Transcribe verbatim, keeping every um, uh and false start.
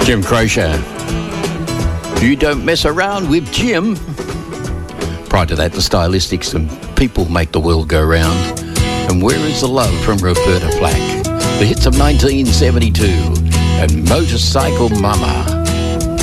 Jim Croce. You don't mess around with Jim. Prior to that, the Stylistics and People Make the World Go Round. And Where Is the Love from Roberta Flack. The hits of nineteen seventy-two and Motorcycle Mama.